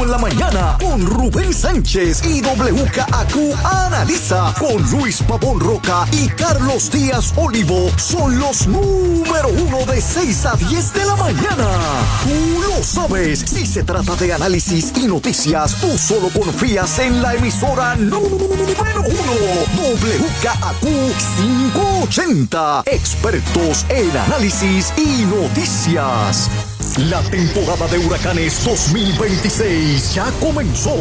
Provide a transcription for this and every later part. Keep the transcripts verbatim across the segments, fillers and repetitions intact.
en la mañana con Rubén Sánchez y W K A Q Analiza con Luis Pavón Roca y Carlos Díaz Olivo. Son los número uno de seis a diez de la mañana. Tú lo sabes. Si se trata de análisis y noticias, tú solo confías en la emisora número uno. W K A Q quinientos ochenta. Expertos en análisis y noticias. La temporada de huracanes dos mil veintiséis ya comenzó.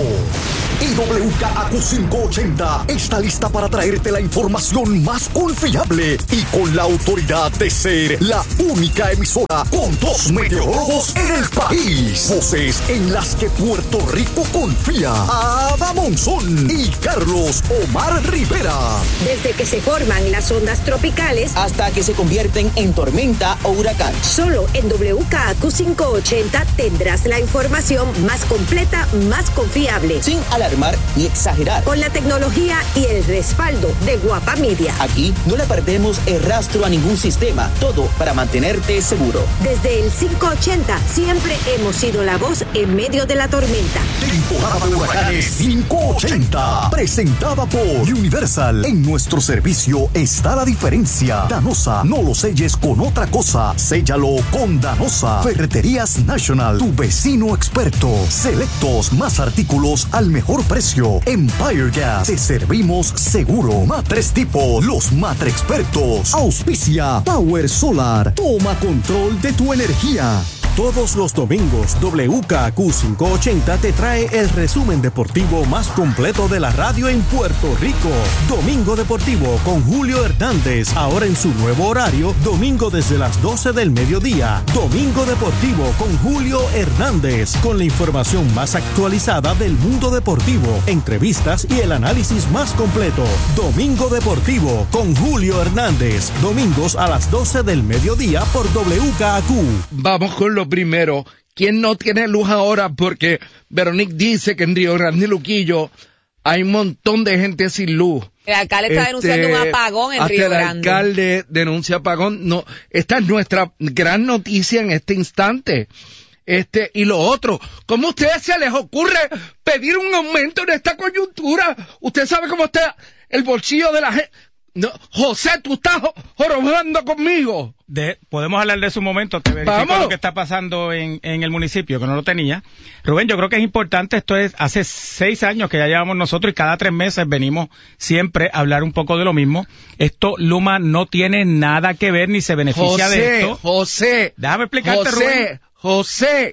Y W K A Q quinientos ochenta está lista para traerte la información más confiable y con la autoridad de ser la única emisora con dos meteorólogos en el país. Voces en las que Puerto Rico confía. Ada Monzón y Carlos Omar Rivera. Desde que se forman las ondas tropicales hasta que se convierten en tormenta o huracán. Solo en W K A Q quinientos ochenta tendrás la información más completa, más confiable. Sin alarmar ni exagerar. Con la tecnología y el respaldo de Guapa Media. Aquí no le perdemos el rastro a ningún sistema. Todo para mantenerte seguro. Desde el quinientos ochenta siempre hemos sido la voz en medio de la tormenta. Temporada de huracanes quinientos ochenta. Presentada por Universal. En nuestro servicio está la diferencia. Danosa, no lo selles con otra cosa. Séllalo con Danosa. Ferreterías National, tu vecino experto. Selectos, más artículos al mejor precio. Empire Gas, te servimos seguro. Matres Tipo, los Matre Expertos. Auspicia Power Solar. Toma control de tu energía. Todos los domingos, W K A Q quinientos ochenta te trae el resumen deportivo más completo de la radio en Puerto Rico. Domingo Deportivo con Julio Hernández, ahora en su nuevo horario, domingo desde las doce del mediodía. Domingo Deportivo con Julio Hernández, con la información más actualizada del mundo deportivo, entrevistas y el análisis más completo. Domingo Deportivo con Julio Hernández, domingos a las doce del mediodía por W K A Q. Vamos con lo primero. ¿Quién no tiene luz ahora? Porque Veronique dice que en Río Grande y Luquillo hay un montón de gente sin luz. El alcalde está este, denunciando un apagón en Río Grande. El alcalde denuncia apagón. No, esta es nuestra gran noticia en este instante. Este, y lo otro, ¿cómo a ustedes se les ocurre pedir un aumento en esta coyuntura? Usted sabe cómo está el bolsillo de la gente. No, José, tú estás jorobando conmigo. De, podemos hablar de eso un momento, te verifico Vamos. lo que está pasando en, en el municipio, que no lo tenía. Rubén, yo creo que es importante, esto es hace seis años que ya llevamos nosotros y cada tres meses venimos siempre a hablar un poco de lo mismo. Esto, Luma, no tiene nada que ver ni se beneficia José, de esto. José, déjame explicarte, José, Rubén. José,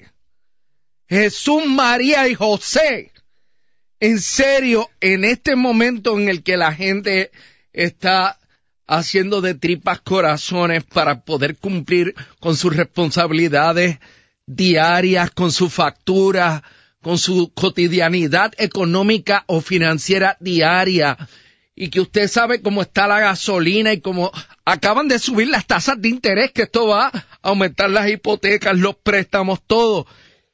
Jesús, María y José. En serio, en este momento en el que la gente está haciendo de tripas corazones para poder cumplir con sus responsabilidades diarias, con su factura, con su cotidianidad económica o financiera diaria, y que usted sabe cómo está la gasolina y cómo acaban de subir las tasas de interés, que esto va a aumentar las hipotecas, los préstamos, todo.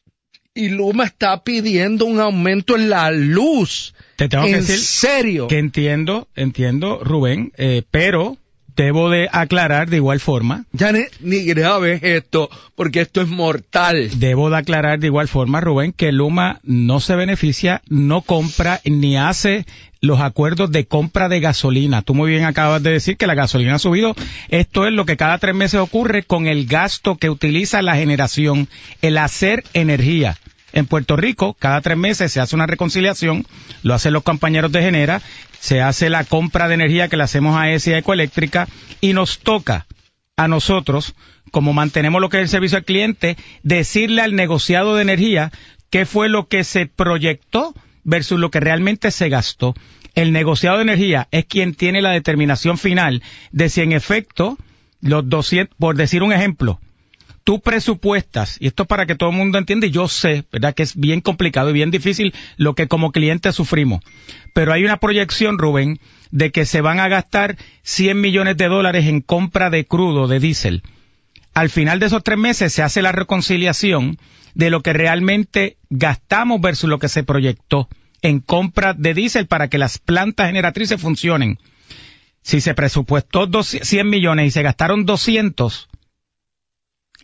Y Luma está pidiendo un aumento en la luz. Te tengo que ¿En decir serio? que entiendo, entiendo, Rubén, eh, pero debo de aclarar de igual forma. Ya ni, ni grave es esto, porque esto es mortal. Debo de aclarar de igual forma, Rubén, que Luma no se beneficia, no compra ni hace los acuerdos de compra de gasolina. Tú muy bien acabas de decir que la gasolina ha subido. Esto es lo que cada tres meses ocurre con el gasto que utiliza la generación, el hacer energía. En Puerto Rico, cada tres meses se hace una reconciliación, lo hacen los compañeros de Genera, se hace la compra de energía que le hacemos a E S I A Ecoeléctrica y nos toca a nosotros, como mantenemos lo que es el servicio al cliente, decirle al negociado de energía qué fue lo que se proyectó versus lo que realmente se gastó. El negociado de energía es quien tiene la determinación final de si en efecto los doscientos, por decir un ejemplo, tú presupuestas, y esto es para que todo el mundo entienda, y yo sé, ¿verdad?, que es bien complicado y bien difícil lo que como clientes sufrimos, pero hay una proyección, Rubén, de que se van a gastar cien millones de dólares en compra de crudo, de diésel. Al final de esos tres meses se hace la reconciliación de lo que realmente gastamos versus lo que se proyectó en compra de diésel para que las plantas generatrices funcionen. Si se presupuestó cien millones y se gastaron doscientos,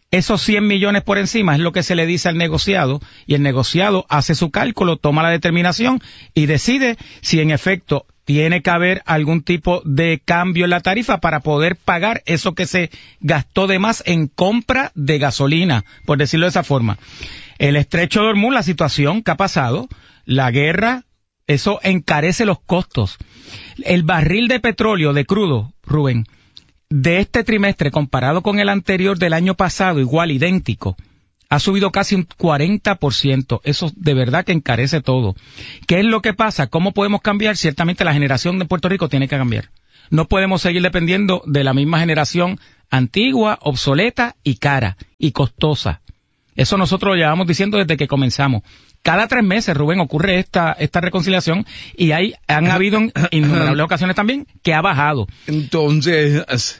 Esos cien millones por encima es lo que se le dice al negociado, y el negociado hace su cálculo, toma la determinación y decide si en efecto tiene que haber algún tipo de cambio en la tarifa para poder pagar eso que se gastó de más en compra de gasolina, por decirlo de esa forma. El estrecho de Hormuz, la situación que ha pasado, la guerra, eso encarece los costos. El barril de petróleo, de crudo, Rubén, de este trimestre comparado con el anterior del año pasado, igual, idéntico, ha subido casi un cuarenta por ciento. Eso de verdad que encarece todo. ¿Qué es lo que pasa? ¿Cómo podemos cambiar? Ciertamente la generación de Puerto Rico tiene que cambiar. No podemos seguir dependiendo de la misma generación antigua, obsoleta y cara y costosa. Eso nosotros lo llevamos diciendo desde que comenzamos. Cada tres meses, Rubén, ocurre esta esta reconciliación y hay han habido en innumerables ocasiones también que ha bajado. Entonces,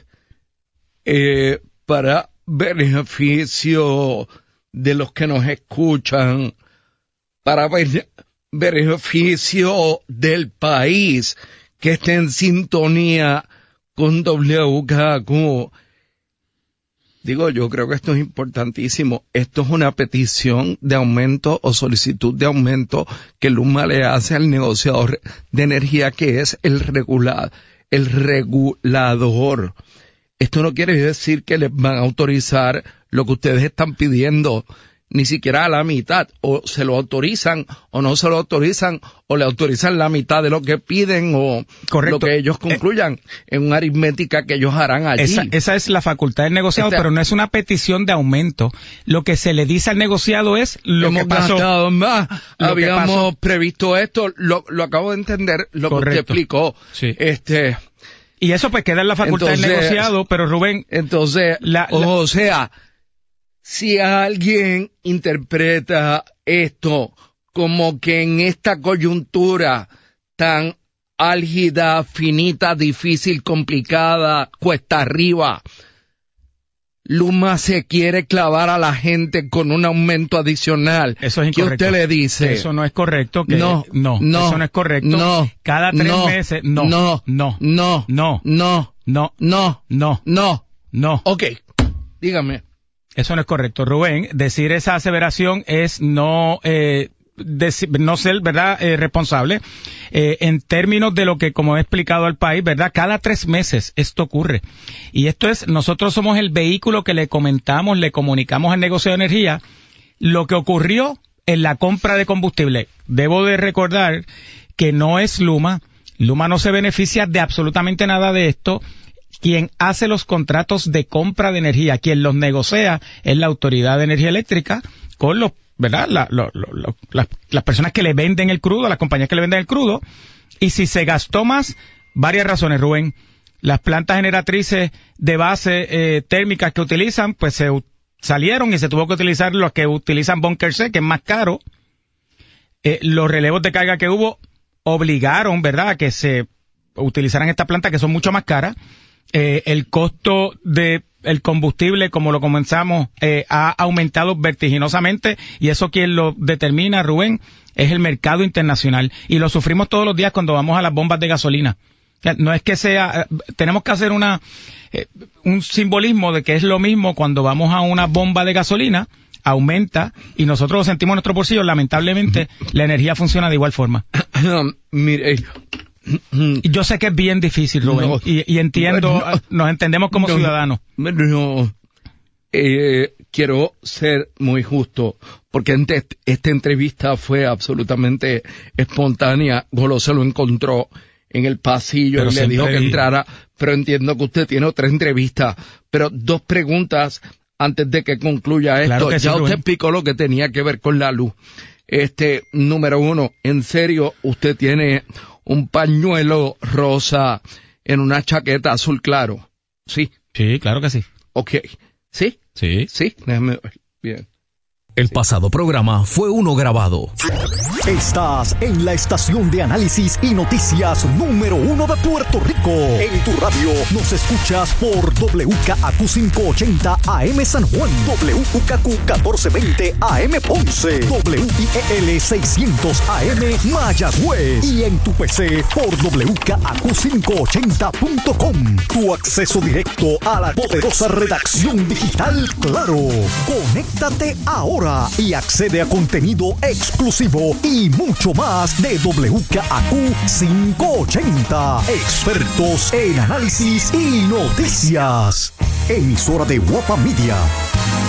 eh, para beneficio de los que nos escuchan, para beneficio del país que esté en sintonía con W K Q, digo, yo creo que esto es importantísimo. Esto es una petición de aumento o solicitud de aumento que Luma le hace al negociador de energía, que es el regular, el regulador. Esto no quiere decir que les van a autorizar lo que ustedes están pidiendo, ni siquiera a la mitad. O se lo autorizan o no se lo autorizan, o le autorizan la mitad de lo que piden, o Correcto. Lo que ellos concluyan eh, en una aritmética que ellos harán allí. Esa, esa es la facultad del negociado, Esta, pero no es una petición de aumento. Lo que se le dice al negociado es lo hemos que pasó. Gastado más, lo habíamos pasó. previsto esto, lo, lo acabo de entender, lo Correcto. que usted explicó. Sí. Este... Y eso pues queda en la facultad entonces, del negociado, pero Rubén... Entonces, la, la, o sea, si alguien interpreta esto como que en esta coyuntura tan álgida, finita, difícil, complicada, cuesta arriba, Luma se quiere clavar a la gente con un aumento adicional. Eso es incorrecto. ¿Qué usted le dice? Eso no es correcto. Que, no, no, no, eso no es correcto. No, cada tres no, meses, no, no, no, no, no, no, no, no, no, no, no. Ok, dígame. Eso no es correcto, Rubén. Decir esa aseveración es no... Eh, Deci- no ser, ¿verdad?, eh, responsable, eh, en términos de lo que, como he explicado al país, ¿verdad?, cada tres meses esto ocurre. Y esto es, nosotros somos el vehículo que le comentamos, le comunicamos al negocio de energía lo que ocurrió en la compra de combustible. Debo de recordar que no es Luma, Luma no se beneficia de absolutamente nada de esto. Quien hace los contratos de compra de energía, quien los negocia, es la Autoridad de Energía Eléctrica con los ¿verdad? La, lo, lo, lo, las, las personas que le venden el crudo, las compañías que le venden el crudo, y si se gastó más, varias razones, Rubén. Las plantas generatrices de base eh, térmicas que utilizan, pues se salieron y se tuvo que utilizar los que utilizan Bunker C, que es más caro. Eh, los relevos de carga que hubo obligaron, ¿verdad?, a que se utilizaran estas plantas que son mucho más caras. Eh, el costo de el combustible, como lo comenzamos, eh, ha aumentado vertiginosamente, y eso quien lo determina, Rubén, es el mercado internacional, y lo sufrimos todos los días cuando vamos a las bombas de gasolina. O sea, no es que sea, tenemos que hacer una eh, un simbolismo de que es lo mismo cuando vamos a una bomba de gasolina, aumenta, y nosotros lo sentimos en nuestro bolsillo. Lamentablemente, la energía funciona de igual forma. Mire, yo sé que es bien difícil, Rubén, no, y, y entiendo, no, nos entendemos como no, ciudadanos. No, eh, quiero ser muy justo, porque esta entrevista fue absolutamente espontánea. Golo se lo encontró en el pasillo pero y le dijo que entrara, pero entiendo que usted tiene otra entrevista. Pero dos preguntas antes de que concluya esto. Claro que ya sí, usted Rubén. explicó lo que tenía que ver con la luz. Este, número uno, en serio, usted tiene un pañuelo rosa en una chaqueta azul claro. ¿Sí? Sí, claro que sí. Ok. ¿Sí? Sí. Sí, déjame ver. Bien. El pasado programa fue uno grabado. Estás en la estación de análisis y noticias número uno de Puerto Rico. En tu radio nos escuchas por W K A Q quinientos ochenta A M San Juan, W K Q catorce veinte A M Ponce, W I E L seiscientos A M Mayagüez y en tu P C por W K A Q quinientos ochenta punto com. Tu acceso directo a la poderosa redacción digital Claro. Conéctate ahora y accede a contenido exclusivo y mucho más de W K A Q quinientos ochenta. Expertos en análisis y noticias. Emisora de Guapa Media.